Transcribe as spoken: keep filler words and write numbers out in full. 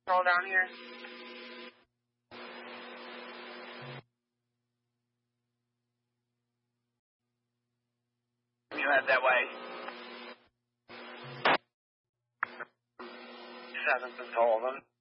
Roll down here. You head that way. Seventh and Sullivan.